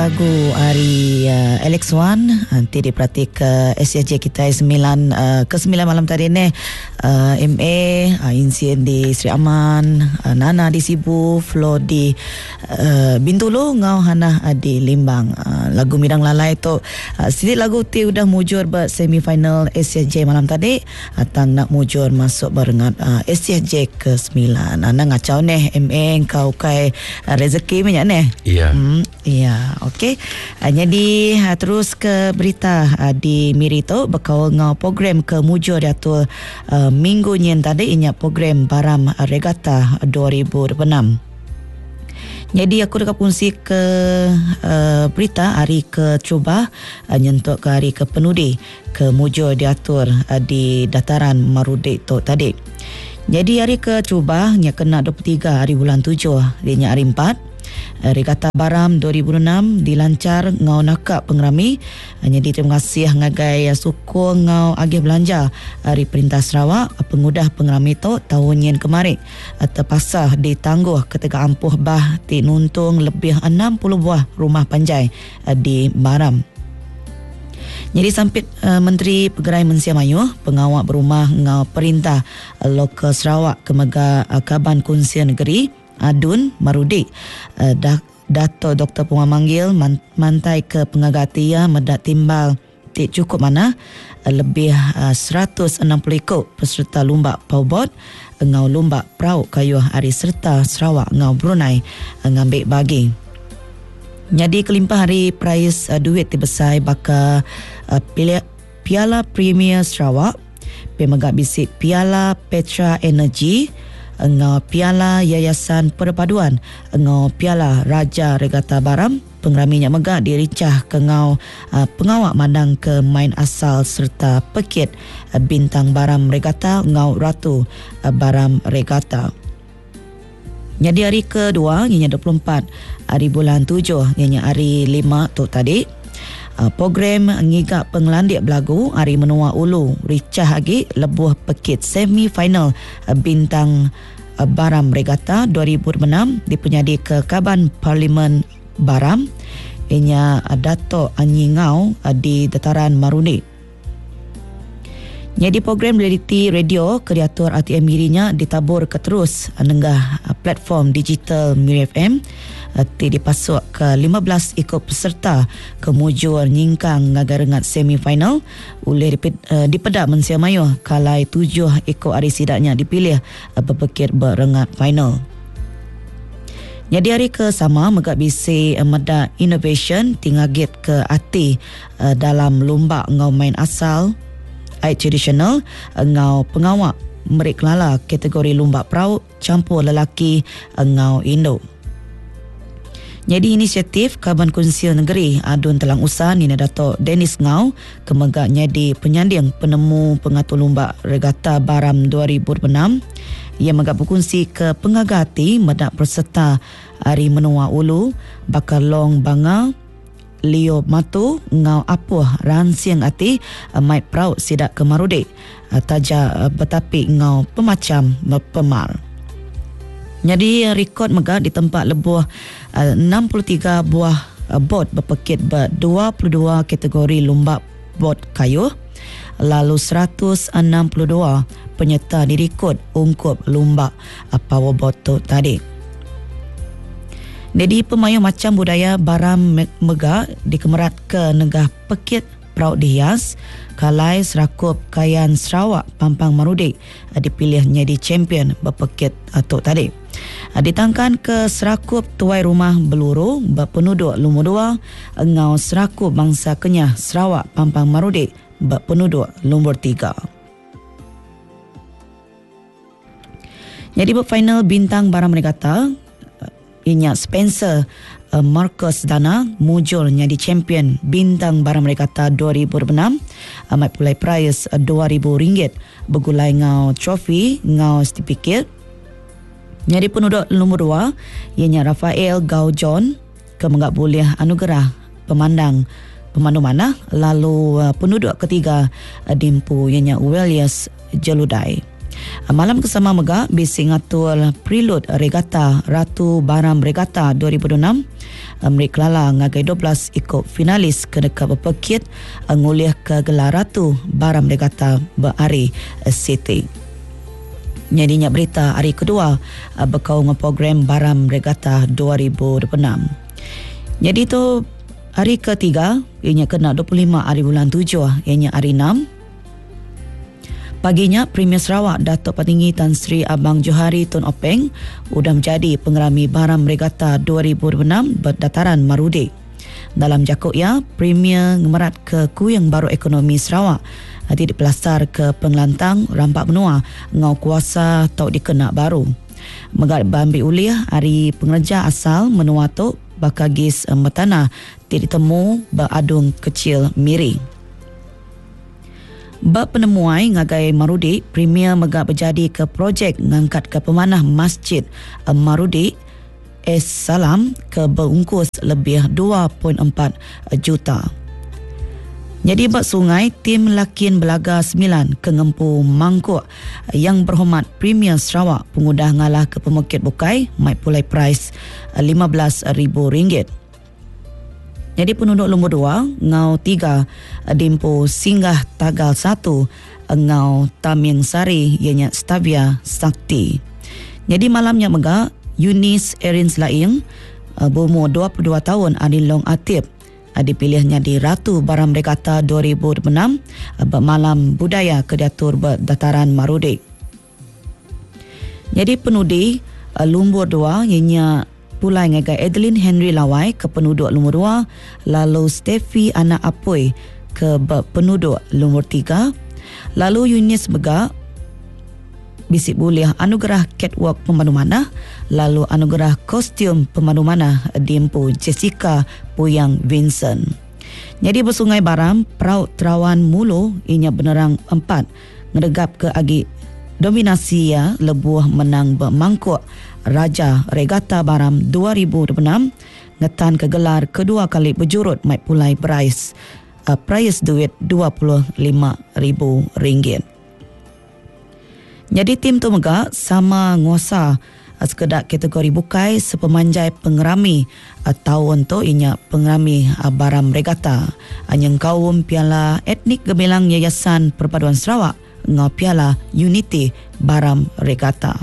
Lagu hari Alex Wan nanti diperhati ke SCJ kita ke-9 malam tadi ni. MA insiden di Sri Aman, Nana di Sibu, Flo di Bintulu, ngau Hana di Limbang. Lagu Midang Lalai tu sedikit lagu ti udah mujur ber semifinal SCJ malam tadi, atang nak mujur masuk barengat SCJ ke-9. Nana ngacau ni MA kau kai rezeki banyak ni. Iya. Iya, okey. Jadi terus ke berita di Mirito berkawal ngau program ke mujur diatur minggu nyen tadi inya program Baram Regatta 2026. Jadi aku dekat fungsi ke berita hari ke cuba nyentuk ke hari ke penudi ke mujur diatur di dataran Marudi tu tadi. Jadi hari ke cuba nya kena 23 hari bulan 7 dia hari 4. Regatta Baram 2006 dilancar ngau nakak pengerami. Jadi terima kasih ngagai suku ngau agih belanja dari Perintah Sarawak pengudah pengerami tu tahun yang kemarin terpasah ditangguh ketika ampuh bah ti nuntung lebih 60 buah rumah panjai di Baram. Jadi sampit Menteri Pegerai Mensia Mayu pengawal berumah ngau Perintah Lokal Sarawak Kemega Kaban Kunsia Negeri Adun Marudi Dato Dr. Puma Manggil mantai ke pengagati medak timbal tik cukup mana lebih 160 ekor peserta lumba paubot ngau lumba perauk kayu hari serta Sarawak ngau Brunei ngambil bagi. Jadi kelimpah hari prize duit dibesai baka Piala Premier Sarawak, pemegak bisik Piala Petra Energy, ngau Piala Yayasan Perpaduan, ngau Piala Raja Regatta Baram, pengeraminya megak diricah ke ngau pengawak mandang ke main asal serta pekit bintang Baram Regatta ngau Ratu Baram Regatta. Jadi hari kedua ianya 24 hari bulan 7 ianya hari 5 tu tadi. Program ngigak penglandik belagu hari menua ulu ricah lagi lebuh pekit semi-final bintang Baram Regatta 2006 dipenyadi ke Kaban Parlimen Baram inya Dato' Anyi Ngau di dataran Maruni. Jadi program reality radio kreator ATM Mirinya ditabur ke terus nenggah platform digital Miri FM dipasuk ke 15 ikut peserta ke mujur nyingkang ngagarengat semifinal oleh dipedak Mensia Mayu kalai 7 ikut hari sidaknya dipilih berpekir berengat final. Jadi hari ke sama megak bisi medak innovation tingagit ke ati dalam lomba ngau main asal tradisional ngau pengawak merik lala kategori lomba perauk campur lelaki ngau Indo. Jadi inisiatif Kaban Kunsia Negeri Adun Telang Usan Nina Dato' Dennis Ngau kemegaknya di penyanding penemu pengatur lomba Regatta Baram 2006. Ia megak berkongsi ke pengagati medak peserta hari menua ulu bakal long banga Leo Matu ngau apuh ransiang ati mai praut sidak ke Marudi taja betapi ngau pemacam pemal. Jadi rekod megak di tempat lebuh 63 buah bot berpekit ber-22 kategori lomba bot kayu, lalu 162 penyerta direkod ungkup lomba powerbot tu tadi. Jadi pemayu macam budaya Baram Megak dikemerat ke negah pekit praut dihias kalai serakup kayan Sarawak Pampang Marudi dipilihnya di champion berpekit tu tadi. Ditangkan ke serakup tuai rumah Beluru berpenduduk nombor 2 ngau serakup bangsa Kenyah Sarawak Pampang Marudi berpenduduk nombor 3. Jadi berfinal bintang Baram Regatta inya Spencer Marcus Dana mujurnya di champion bintang Baram Regatta 2006 amat pulai prize RM2,000 bergulai ngau trofi ngau certificate. Jadi penduduk nombor 2 ianya Rafael Gau John kemegak boleh anugerah pemandu mana, lalu penduduk ketiga dimpu ianya Welius Jeludai. Malam kesama mega bisi ngatul prelude regata Ratu Baram Regata 2026 Mereka Lala ngagai 12 ikut finalis ke dekat berpekit ngulih ke gelar Ratu Baram Regata berari City. Nyadinya berita hari kedua berkau dengan program Baram Regata 2026. Jadi tu hari ketiga ianya kena 25 hari bulan 7 ianya hari 6. Paginya, Premier Sarawak Datuk Patinggi Tan Sri Abang Johari Tun Openg sudah menjadi pengerami Baram Regata 2026 berdataran Marudi. Dalam jakuknya, Premier ngemerat ke Kuyang Baru Ekonomi Sarawak tidak pelastar ke pengelantang rampak benua ngau kuasa tau dikena baru. Megat bambi uliah hari pengerja asal menua tu bakagis metana tidak ditemu beradung kecil miri. Bab penemuai ngagai Marudi, Premier megak berjadi ke projek ngangkat ke pemanah Masjid Marudi Es Salam ke berungkus lebih 2.4 juta. Jadi bab sungai, tim Lakin Belaga 9 ke Ngempu Mangkuk yang Premier Sarawak pengudah ngalah ke pemukit Bukai, mai pulai price RM15,000. Jadi penduduk nombor 2, ngau 3 Dimpo Singgah Tagal 1, ngau Taming Sari ianya Stavia Sakti. Jadi malamnya mega Yunis Erin Laing berumur 22 tahun Adilong Atib dipilihnya di Ratu Baram Regata 2026 bermalam budaya ke Datur Berdataran Marudi. Jadi penudi nombor 2 ianya pulai ngagai Adeline Henry Lawai ke penduduk nombor 2, lalu Steffi Anak Apoy ke penduduk nombor 3, lalu Yunis Bega bisik buliah anugerah catwalk pemandu manah, lalu anugerah kostum pemandu manah Dimpu Jessica Puyang Vincent. Jadi bersungai Baram Peraut Terawan Mulu inya benerang 4 ngedegap ke agi dominasi ya lebuh menang bermangkuk Raja Regata Baram 2026 ngetan ke gelar kedua kali berjurut mai pulai prize duit RM25,000. Jadi tim tu mega sama nguasa sekedak kategori bukai sepemanjai pengerami tahun tu inya pengerami Baram Regata anyang kaum piala etnik gemilang Yayasan Perpaduan Sarawak ngau piala Unity Baram Regata.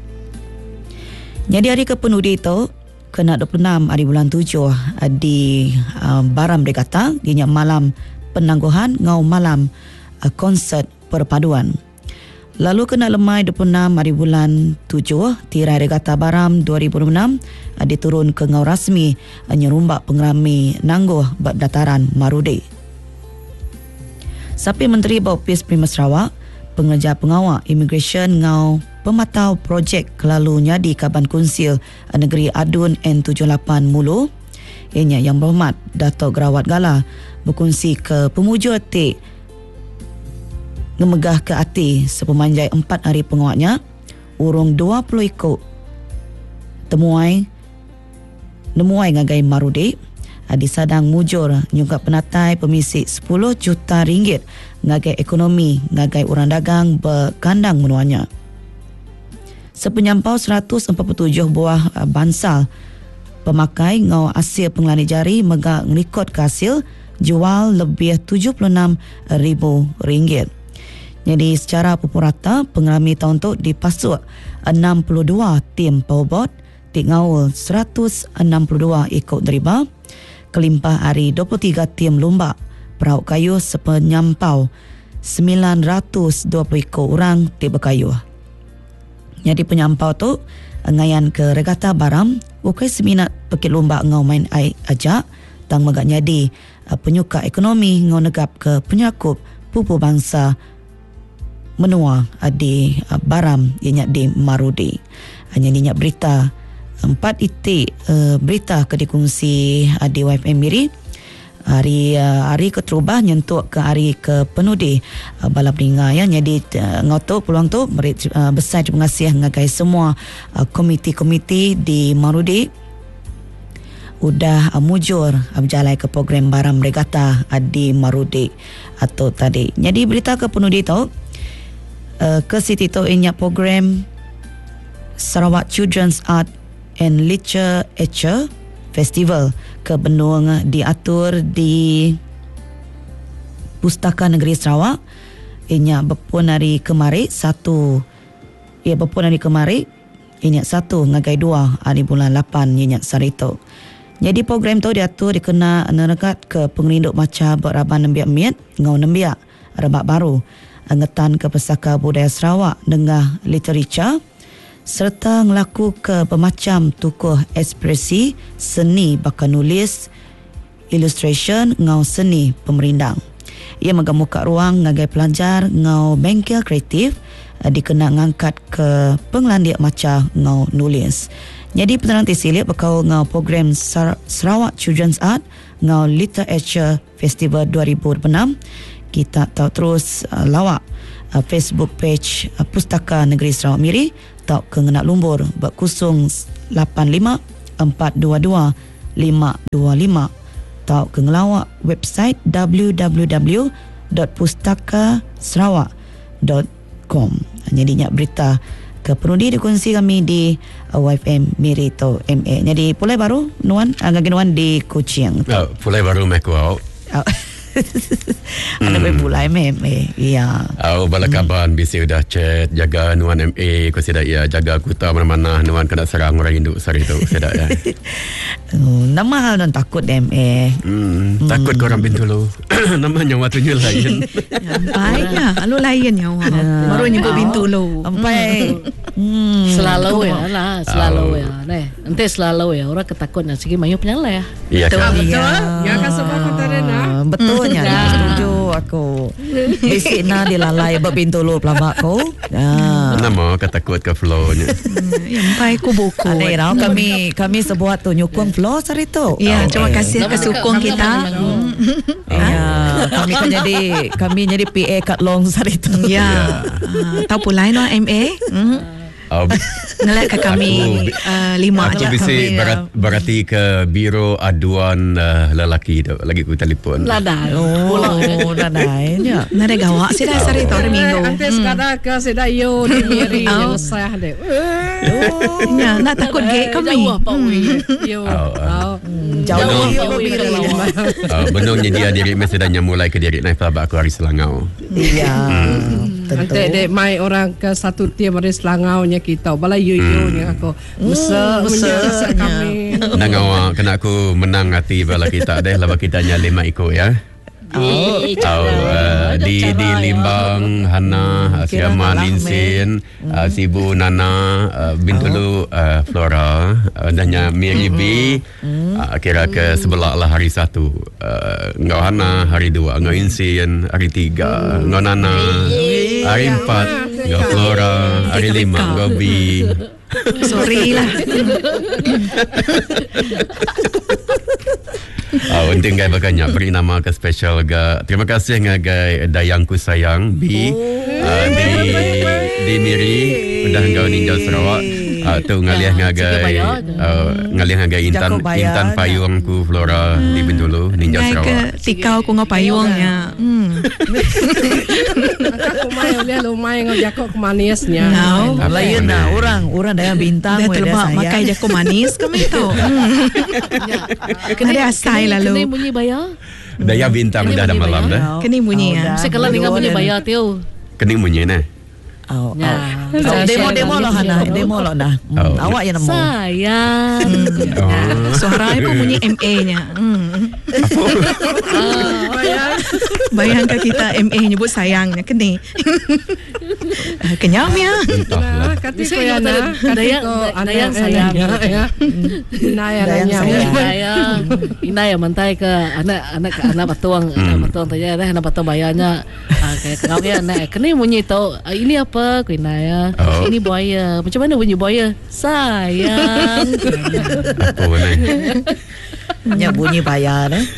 Jadi hari kepenudi itu kena 26 hari bulan 7 di Baram Regata ianya malam penangguhan ngau malam konsert perpaduan. Lalu kena lemai 26 hari bulan 7 tirai Regata Baram 2026 diturun ke ngau rasmi nyerumbak pengerami nangguh berdataran Marudi. Sapi Menteri Baupis Premier Sarawak pengeja pengawal immigration ngau pematau projek kelalunya di Kaban Kunsil Negeri Adun N78 Mulu ianya yang berhormat Datuk Gerawat Gala berkongsi ke pemuja tik ngemegah ke hati sepemanjai 4 hari pengawatnya urung 20 ikut nemuai ngagai Marudi disadang mujur nyungkap penatai pemisik 10 juta ringgit ngagai ekonomi ngagai urang dagang berkandang menuanya. Sepenyampau 147 buah bansal pemakai ngau hasil pengelani jari megak ngelikot ke hasil jual lebih RM76,000. Jadi secara pupurata pengerami tahun tu dipasuk 62 tim powerboat di ngau 162 ikut deriba kelimpah hari 23 tim lomba perahu kayu sepenyampau 920 ikut orang tiba kayu. Jadi penyampau tu ngayan ke Regata Baram bukai seminat pekit lomba ngau main air ajak tang megak nyadi penyuka ekonomi ngau negap ke penyakup pupu bangsa menua di Baram ianya di Marudi. Hanya ninyak berita 4 itik berita ke dikongsi di YFM Miri hari keterubah nyentuk ke hari ke penudi balap ringa ya. Jadi ngoto peluang tu besar terima kasih ngagai semua komiti-komiti di Marudi udah mujur berjalan ke program Baram Regata di Marudi atau tadi. Jadi berita ke penudi tu ke Siti to inya program Sarawak Children's Art and Literature Festival ke Benung diatur di Pustaka Negeri Sarawak. Inya berpun hari kemarin inya 1 ngagai 2 hari bulan 8 inya sarito. Jadi program tu diatur dikena nerekat ke pengerinduk maca beraban nembiak miat ngau nembiak rebak baru ngetan ke Pesaka Budaya Sarawak dengan literature serta ngelaku ke bermacam tukuh ekspresi seni bakal nulis, illustration ngau seni pemerindang. Ia mengemuka ruang ngagai pelajar ngau bengkel kreatif dikena ngangkat ke penglandiak maca ngau nulis. Jadi penerang tisilik berkau ngau program Sarawak Children's Art ngau Literature Festival 2006. Kita tahu terus lawak Facebook page Pustaka Negeri Sarawak Miri tahu kengenak lumbur berkusung 85 422 525 tahu kengelawak website www.pustakasarawak.com. Jadi nyak berita ke penundi dikongsi kami di YFM Mirito MA. Jadi pulai baru nuan agak nuan di Kuching. Pulai baru meko. Ada pulai MA. Ya. Bala kaban bisi udah chat jaga nuan MA ko sedak ya jaga kuta mana-mana nuan kena serang orang induk sari tu sedak ya. Nama hal dan takut MA. Takut korang Bintulu. Namanya waktunya lain. Baiklah, kalau lain ya. Baru nyebut Bintulu. Sampai selalu ya lah, selalu ya. Nanti selalu ya orang ketakutnya segi mayu penyala ya. Iya kan. Betul. Ya kan sebab kata Rena. Betulnya setuju aku. Bisikna dilalai Bintulu pelabak ko. Nama ketakut ke flow-nya. Sampai ku buku. Kami sebuah tu nyukung flow sari tu. Ya, terima kasih kesukung kita. Ya, kami jadi PA kat long sari tu. Ya. Tahu pula no MA. Ngelak ke kami 5 aku aja. bisa berarti ke Biro Aduan Lelaki tu. Lagi ku telefon. Ladai. Ladainya. Nare gawak sih dah sari tahun minggu. Antes kada ke sedayo di miri yang saya deh. Ya, nak takut gay kami. Jauh apa yo. Jauh. Benarnya dia diri mesti dah mulai ke diri naik pelabak aku hari Selangau. Iya. Nanti dek mai orang ke satu tim hari Selangau nya kita. Bala yo nya aku. Musa kami. Nangawa kena aku menang hati bala kita deh laba kita nya 5 ekor ya. Di Limbang Hana Siama Linsin Sibu Nana Bintulu Flora dahnya Mary B kira ke sebelah lah hari 1 ngau Hana hari 2 ngau Insin hari 3 ngau Nana hari 4 ngau Flora hari 5 ngau B. Sorry lah. Untung gai bakanya beri nama ke special ga. Terima kasih ngagai Dayangku Sayang B di Miri udah ngau Ninja Sarawak. Tu ngaliah ngagai Intan Payungku Flora di Bintulu Ninja Sarawak. Tikau ku ngau payungnya. Aku main lumayan ngajak manisnya. Lain nah orang dah bintang dah terlebak makai jako manis kami tu. Kena asai lalu. Kena bunyi bayar. Daya bintang dah ada malam dah. Kena bunyi ya. Sekarang tinggal bunyi bayar tu. Kena bunyi nah. Demo lah Hana. Demo lah dah. Awak yang nemu. Sayang. Suara pun bunyi MA-nya. Bayangkan kita MA nyebut sayangnya kena. Kenyam ya. Katiko ya na. Dayang sayang. Sayang. Inaya mantai ke anak batuang tanya anak batuang bayarnya kayak kau ya nak kena bunyi tahu ini apa ku Inaya. Ini buaya. Macam mana bunyi buaya? Sayang. Apa benar? Nya bunyi bayar dah.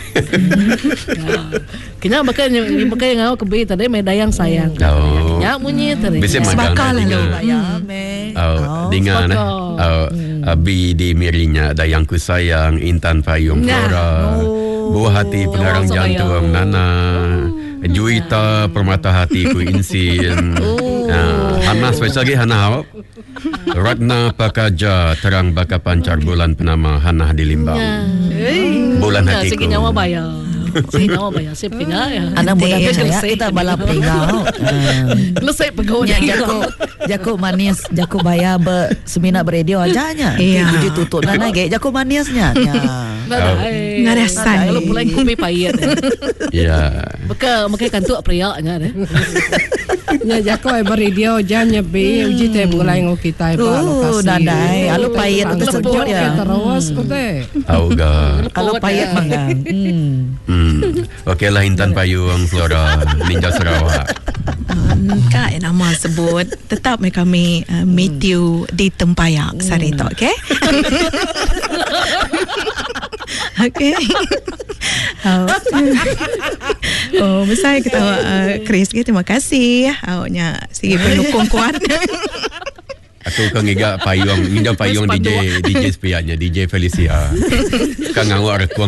Kena makanya ngau ke be tadi mai Dayang sayang. Nya bunyi tadi. Bisa makan Bayar me. Dengan Abi di Mirinya Dayangku Sayang Intan Payung Flora Buah Hati Pengarang Jantung Nana Juita Permata Hatiku Insin Hana spesial lagi Hana. Ratna Pakaja terang baka pancar bulan penama Hana di Limbang. Bulan hatiku. Sige nyawa bayar. Sige nyawa bayar. Sige pinga ya. Anak muda saya kita balap pegau. Selesai pegawai. Jako manis, jako bayar semina beradio ajanya. Jadi tutup nana ge jako manisnya. Nggak rasa. Kalau pulai kopi pahit. Ya. Maka kantuk priaknya deh. Nya jako beradio jangan be uji teh bulai ngo kita lokasi. Nadai, alu pahit itu sejuk ya. Terus deh. Auga. Alu pahit mangga. Okeylah Intan Payung Flora Ninja Sarawak. Kak nama sebut tetap kami meet you di Tempayak Sarito, okay? Okay. Besar kita Chris, terima kasih. Awaknya sige pendukung kuat. Aku kan giga payung, minjam payung DJ sepiannya, DJ Felicia. Kan ngawak rekuang